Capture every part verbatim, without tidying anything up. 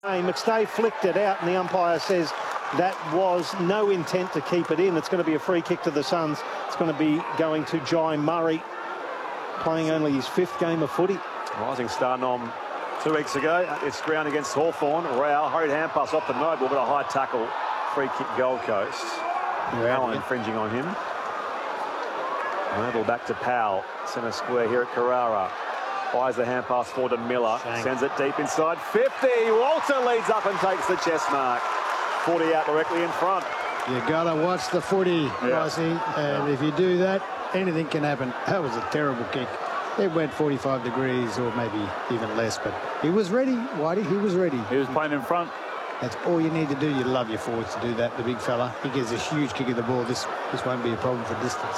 McStay flicked it out and the umpire says that was no intent to keep it in. It's going to be a free kick to the Suns. It's going to be going to Jai Murray, playing only his fifth game of footy. Rising star nom two weeks ago. It's ground against Hawthorn. Rao, hurried hand pass off the Noble, but a high tackle. Free kick Gold Coast. Allen infringing on him. Noble back to Powell. Centre square here at Carrara. Fires the hand pass forward to Miller. Shame. Sends it deep inside. fifty. Walter leads up and takes the chest mark. forty out directly in front. You gotta watch the footy, yeah. Rossi, and if you do that, anything can happen. That was a terrible kick. It went forty-five degrees or maybe even less, but he was ready, Whitey. He was ready. He was playing in front. That's all you need to do. You love your forwards to do that, the big fella. He gives a huge kick of the ball. This this won't be a problem for distance.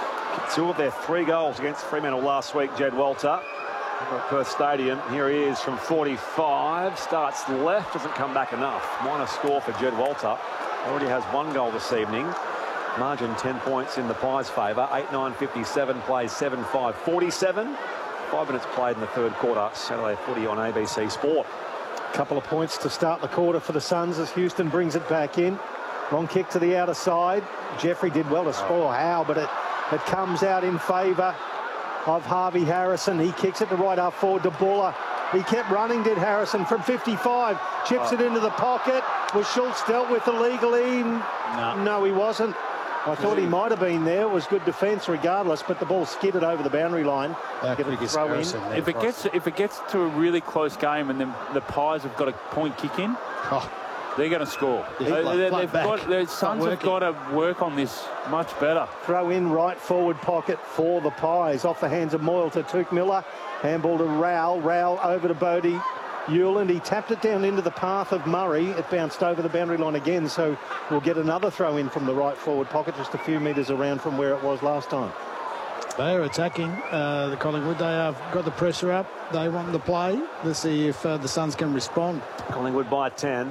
Two of their three goals against Fremantle last week, Jed Walter. At Perth Stadium, here he is from forty-five, starts left, doesn't come back enough. Minor score for Jed Walter. Already has one goal this evening. Margin ten points in the Pies' favour. eight nine fifty-seven, plays seven five forty-seven. Five minutes played in the third quarter. Saturday footy on A B C Sport. Couple of points to start the quarter for the Suns as Houston brings it back in. Long kick to the outer side. Jeffrey did well to score Howe, but it, it comes out in favour of Harvey Harrison. He kicks it to right half forward to Buller. He kept running, did Harrison, from fifty-five. Chips oh. it into the pocket. Was Schultz dealt with illegally? No. No, he wasn't. I thought he might have been there. It was good defence regardless, but the ball skidded over the boundary line. Uh, Get a throw in. If it gets if it gets to a really close game and then the Pies have got a point kick in, oh. they're going to score. They, they, like, they've like got, their Suns have got to work on this much better. Throw in right forward pocket for the Pies. Off the hands of Moyle to Tuke Miller. Handball to Rowell. Rowell over to Bodie Hewland. He tapped it down into the path of Murray. It bounced over the boundary line again, so we'll get another throw in from the right forward pocket, just a few metres around from where it was last time. They are attacking uh, the Collingwood. They have got the pressure up. They want the play. Let's see if uh, the Suns can respond. Collingwood by ten.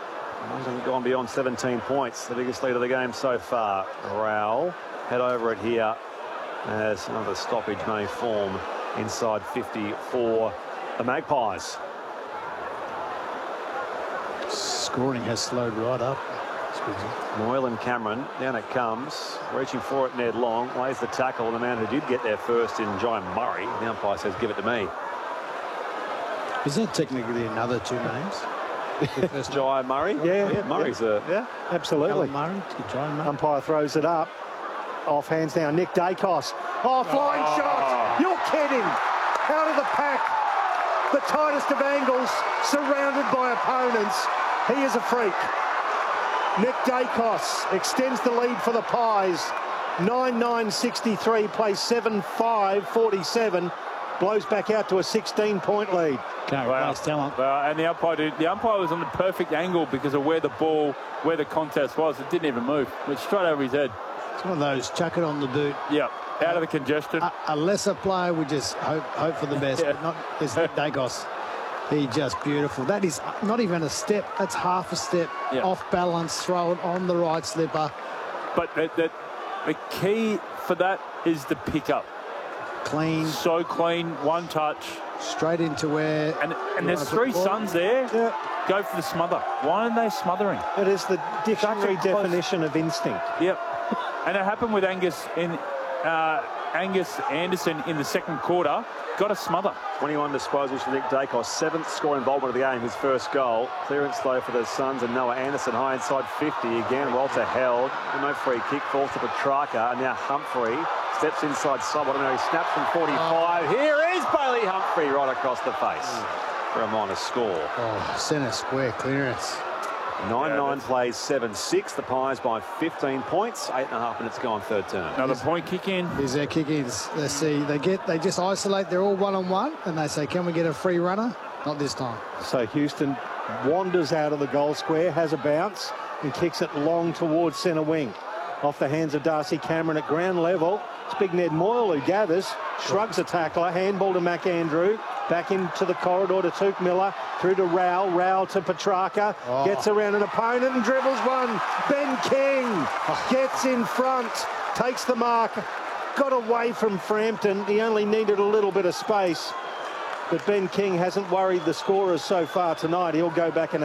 Hasn't gone beyond seventeen points. The biggest lead of the game so far. Rowell head over it here as another stoppage may form inside fifty for the Magpies. Scoring has slowed right up. Moyle and Cameron, down it comes, reaching for it, Ned Long, lays the tackle, and the man who did get there first in Jai Murray. The umpire says, give it to me. Is that technically another two names? Jai Murray? Yeah, yeah Murray's yeah, a... Yeah, absolutely. Murray, Murray. Umpire throws it up. Off hands now, Nick Dacos. Oh, flying oh. shot! You're kidding! Out of the pack. The tightest of angles, surrounded by opponents. He is a freak. Nick Dacos extends the lead for the Pies. nine nine sixty-three, plays seven five forty-seven. Blows back out to a sixteen point lead. Can't wow. talent. Well, and the umpire, did, the umpire was on the perfect angle because of where the ball, where the contest was. It didn't even move. It went straight over his head. It's one of those, chuck it on the boot. Yeah, out of the congestion. A, a lesser player would just hope, hope for the best, yeah. but not it's Nick Dacos. He just beautiful. That is not even a step. That's half a step. Yeah. Off balance, throw it on the right slipper. But the, the, the key for that is the pickup. Clean. So clean, one touch. Straight into where... And, and there's three Suns there. Yeah. Go for the smother. Why aren't they smothering? It is the dictionary definition of instinct. Yep. And it happened with Angus in uh, Angus Anderson in the second quarter. Got a smother. twenty-one disposals for Nick Dacos. Seventh score involvement of the game, his first goal. Clearance though for the Suns and Noah Anderson high inside fifty. Again, Walter held. No free kick. Falls to Petrarca. And now Humphrey steps inside side. I don't know. He snaps from forty-five. Oh. Here is Bailey Humphrey right across the face mm. for a minor score. Oh, centre square clearance. nine nine yeah, plays seven six. The Pies by fifteen points. Eight and a half minutes gone, third term. Another point kick in. Here's their kick ins. Let's see. They get. They just isolate. They're all one on one, and they say, "Can we get a free runner?" Not this time. So Houston wanders out of the goal square, has a bounce, and kicks it long towards centre wing. Off the hands of Darcy Cameron at ground level. It's big Ned Moyle who gathers, shrugs a tackler, handball to McAndrew. Back into the corridor to Tuke Miller, through to Rowell, Rowell to Petrarca, oh. gets around an opponent and dribbles one. Ben King gets in front, takes the mark, got away from Frampton. He only needed a little bit of space, but Ben King hasn't worried the scorers so far tonight. He'll go back and